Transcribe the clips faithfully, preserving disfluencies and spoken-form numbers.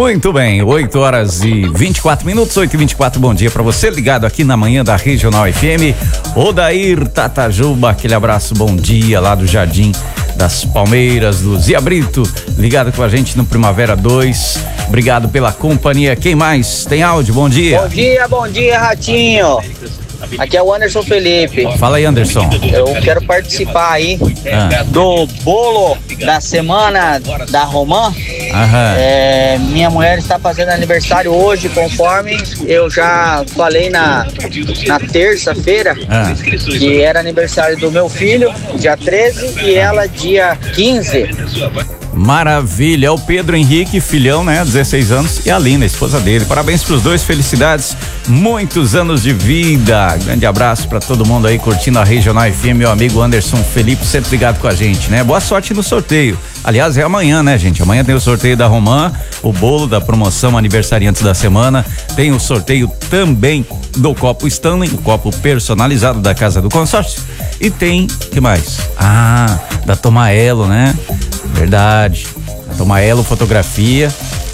Muito bem, oito horas e vinte e quatro minutos, oito e vinte e quatro, bom dia pra você ligado aqui na manhã da Regional F M. Odair Tatajuba, aquele abraço, bom dia lá do Jardim das Palmeiras, Luzia Brito, ligado com a gente no Primavera dois. Obrigado pela companhia. Quem mais? Tem áudio? Bom dia. Bom dia, bom dia, Ratinho. Aqui é o Anderson Felipe. Fala aí, Anderson. Eu quero participar aí Ah. do bolo da semana da Romã. Aham. É, minha mulher está fazendo aniversário hoje, conforme eu já falei na, na terça-feira, Ah. que era aniversário do meu filho, dia treze, e ela dia quinze. Maravilha, é o Pedro Henrique, filhão, né, dezesseis anos, e a Lina, esposa dele. Parabéns pros dois, felicidades, muitos anos de vida. Grande abraço pra todo mundo aí curtindo a Regional F M, meu amigo Anderson Felipe, sempre ligado com a gente, né? Boa sorte no sorteio. Aliás, é amanhã, né, gente? Amanhã tem o sorteio da Romã, o bolo da promoção aniversariantes da semana. Tem o sorteio também do copo Stanley, o copo personalizado da Casa do Consórcio. E tem, que mais? Ah, da Tomaelo, né? Verdade. A Tomaelo Fotografia.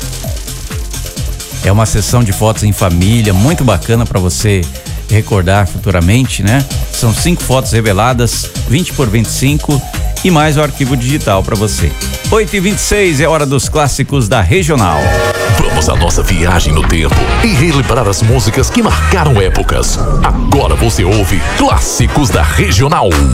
É uma sessão de fotos em família, muito bacana para você recordar futuramente, né? São cinco fotos reveladas, vinte por vinte e cinco e mais o arquivo digital para você. oito e vinte e seis é hora dos clássicos da Regional. Vamos à nossa viagem no tempo e relembrar as músicas que marcaram épocas. Agora você ouve Clássicos da Regional.